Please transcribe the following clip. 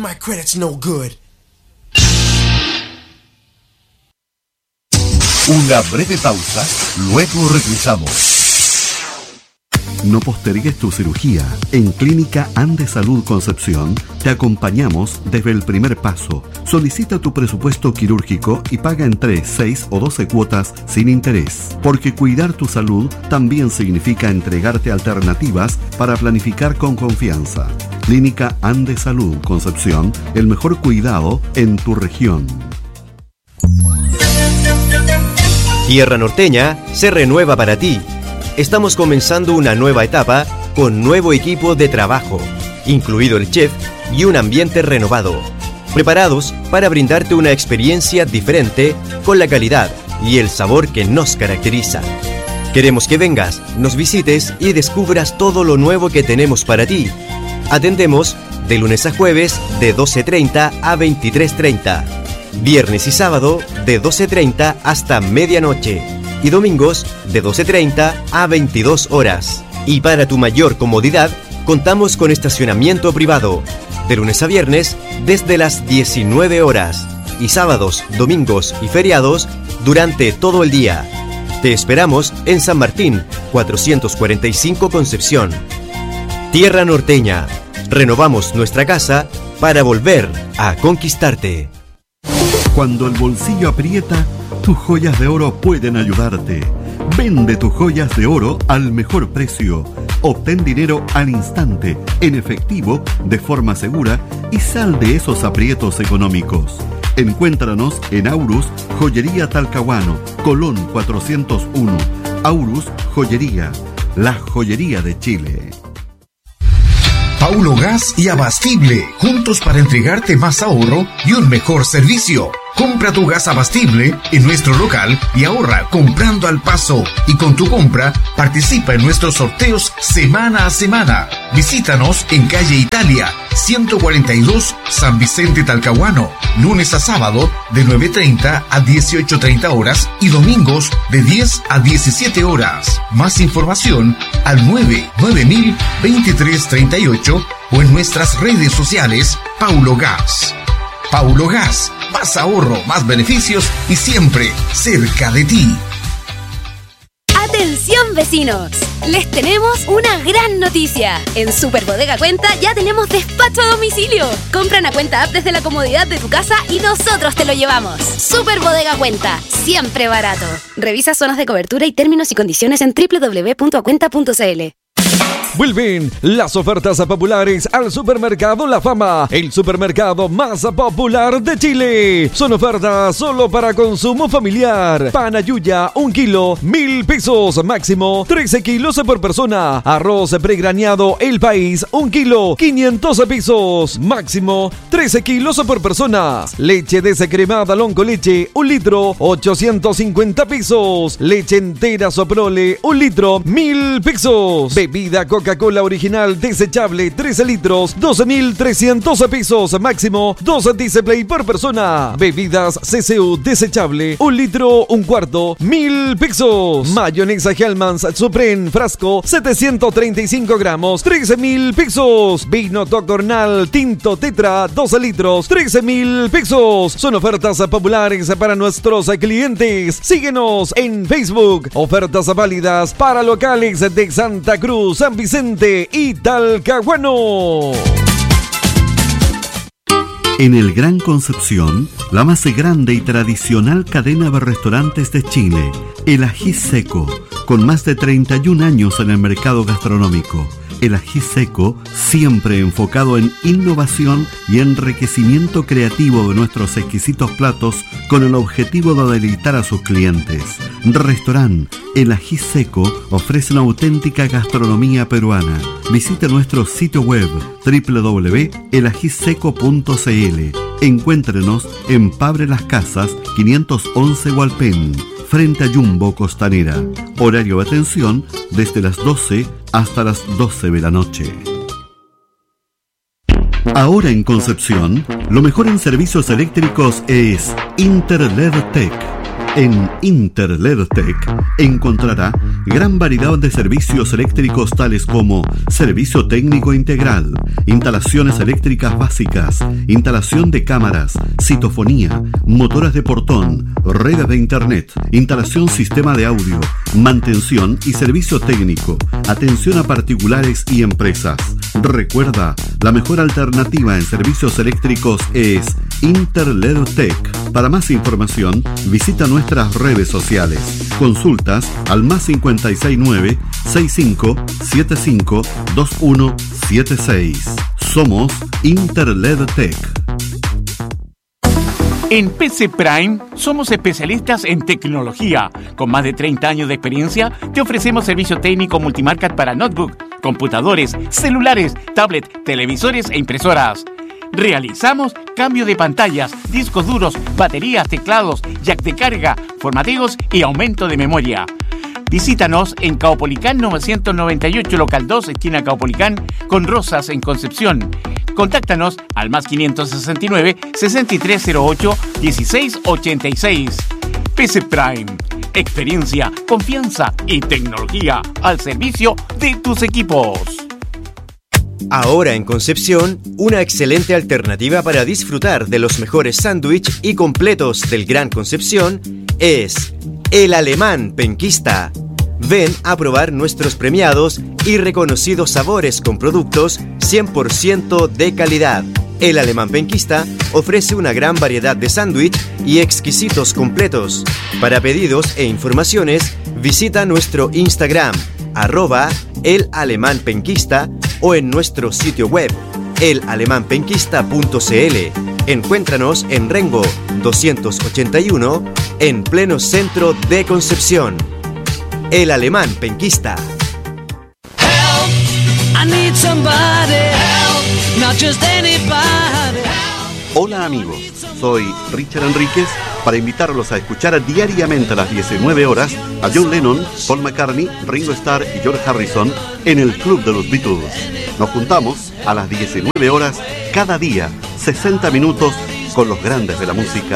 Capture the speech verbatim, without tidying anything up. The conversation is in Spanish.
my credit's no good. Una breve pausa, luego regresamos. No postergues tu cirugía. En Clínica Ande Salud Concepción te acompañamos desde el primer paso. Solicita tu presupuesto quirúrgico y paga en tres, seis o doce cuotas sin interés. Porque cuidar tu salud también significa entregarte alternativas para planificar con confianza. Clínica Ande Salud Concepción, el mejor cuidado en tu región. Tierra Norteña se renueva para ti. Estamos comenzando una nueva etapa con nuevo equipo de trabajo, incluido el chef y un ambiente renovado, preparados para brindarte una experiencia diferente con la calidad y el sabor que nos caracteriza. Queremos que vengas, nos visites y descubras todo lo nuevo que tenemos para ti. Atendemos de lunes a jueves de doce treinta a veintitrés treinta, viernes y sábado de doce treinta hasta medianoche, y domingos de doce treinta a veintidós horas. Y para tu mayor comodidad, contamos con estacionamiento privado, de lunes a viernes desde las diecinueve horas, y sábados, domingos y feriados durante todo el día. Te esperamos en San Martín, cuatrocientos cuarenta y cinco Concepción. Tierra Norteña. Renovamos nuestra casa para volver a conquistarte. Cuando el bolsillo aprieta, tus joyas de oro pueden ayudarte. Vende tus joyas de oro al mejor precio. Obtén dinero al instante, en efectivo, de forma segura, y sal de esos aprietos económicos. Encuéntranos en Aurus Joyería Talcahuano, Colón cuatrocientos uno. Aurus Joyería, la joyería de Chile. Paulo Gas y Abastible, juntos para entregarte más ahorro y un mejor servicio. Compra tu gas Abastible en nuestro local y ahorra comprando al paso. Y con tu compra, participa en nuestros sorteos semana a semana. Visítanos en calle Italia, ciento cuarenta y dos, San Vicente Talcahuano, lunes a sábado de nueve treinta a dieciocho treinta horas y domingos de diez a diecisiete horas. Más información al nueve nueve mil veintitrés treinta y ocho o en nuestras redes sociales Paulo Gas. Paulo Gas, más ahorro, más beneficios y siempre cerca de ti. ¡Atención, vecinos! Les tenemos una gran noticia. En Super Bodega Cuenta ya tenemos despacho a domicilio. Compra una cuenta app desde la comodidad de tu casa y nosotros te lo llevamos. Super Bodega Cuenta, siempre barato. Revisa zonas de cobertura y términos y condiciones en doble u doble u doble u punto cuenta punto c l. Vuelven las ofertas populares al Supermercado La Fama, el supermercado más popular de Chile. Son ofertas solo para consumo familiar. Panayuya, un kilo, mil pesos, máximo trece kilos por persona. Arroz pregraneado El País, un kilo, quinientos pesos, máximo trece kilos por persona. Leche descremada Lonco Leche, un litro, ochocientos cincuenta pesos. Leche entera Soprole, un litro, mil pesos. Bebida Coca-Cola original desechable trece litros, doce mil trescientos pesos, máximo dos Display por persona. Bebidas C C U desechable, un litro, un cuarto, mil pesos. Mayonesa Hellmann's Supreme frasco, setecientos treinta y cinco gramos, trece mil pesos. Vino Tocornal Tinto Tetra, doce litros, trece mil pesos. Son ofertas populares para nuestros clientes. Síguenos en Facebook. Ofertas válidas para locales de Santa Cruz, San Vicente y Talcahuano. En el Gran Concepción, la más grande y tradicional cadena de restaurantes de Chile, El Ají Seco, con más de treinta y un años en el mercado gastronómico. El Ají Seco, siempre enfocado en innovación y enriquecimiento creativo de nuestros exquisitos platos con el objetivo de deleitar a sus clientes. Restaurant El Ají Seco ofrece una auténtica gastronomía peruana. Visite nuestro sitio web doble u doble u doble u punto el ají seco punto c l. Encuéntrenos en Pabre Las Casas, quinientos once Hualpén, frente a Jumbo Costanera. Horario de atención desde las doce hasta las doce de la noche. Ahora en Concepción, lo mejor en servicios eléctricos es Interled Tech. En Interledtech encontrará gran variedad de servicios eléctricos tales como servicio técnico integral, instalaciones eléctricas básicas, instalación de cámaras, citofonía, motoras de portón, redes de internet, instalación sistema de audio, mantención y servicio técnico, atención a particulares y empresas. Recuerda, la mejor alternativa en servicios eléctricos es Interledtech. Para más información, visita nuestras redes sociales. Consultas al más cincuenta y seis nueve, sesenta y cinco, setenta y cinco, veintiuno setenta y seis. Somos Interledtech. En P C Prime somos especialistas en tecnología. Con más de treinta años de experiencia, te ofrecemos servicio técnico multimarca para notebook, computadores, celulares, tablet, televisores e impresoras. Realizamos cambio de pantallas, discos duros, baterías, teclados, jack de carga, formateos y aumento de memoria. Visítanos en Caupolicán novecientos noventa y ocho, local dos, esquina Caupolicán, con Rosas en Concepción. Contáctanos al más quinientos sesenta y nueve, sesenta y tres cero ocho, dieciséis ochenta y seis. P C Prime. Experiencia, confianza y tecnología al servicio de tus equipos. Ahora en Concepción, una excelente alternativa para disfrutar de los mejores sándwiches y completos del Gran Concepción es El Alemán Penquista. Ven a probar nuestros premiados y reconocidos sabores con productos cien por ciento de calidad. El Alemán Penquista ofrece una gran variedad de sándwich y exquisitos completos. Para pedidos e informaciones, visita nuestro Instagram, arroba El Alemán Penquista, o en nuestro sitio web, el alemán penquista punto c l. Encuéntranos en Rengo doscientos ochenta y uno, en pleno centro de Concepción. El Alemán Penquista. Help, I need somebody, help, not just anybody. Hola amigos, soy Richard Enríquez para invitarlos a escuchar diariamente a las diecinueve horas a John Lennon, Paul McCartney, Ringo Starr y George Harrison en el Club de los Beatles. Nos juntamos a las diecinueve horas cada día, sesenta minutos con los grandes de la música